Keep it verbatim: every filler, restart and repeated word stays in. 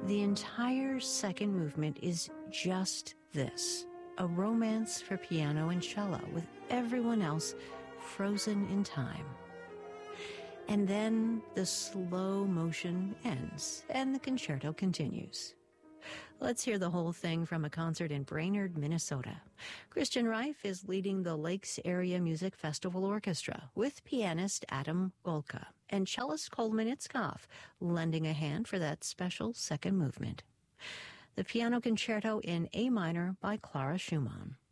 The entire second movement is just this, a romance for piano and cello with everyone else frozen in time. And then the slow motion ends and the concerto continues. Let's hear the whole thing from a concert in Brainerd, Minnesota. Christian Reif is leading the Lakes Area Music Festival Orchestra with pianist Adam Golka and cellist Coleman Itzkoff lending a hand for that special second movement. The Piano Concerto in A minor by Clara Schumann.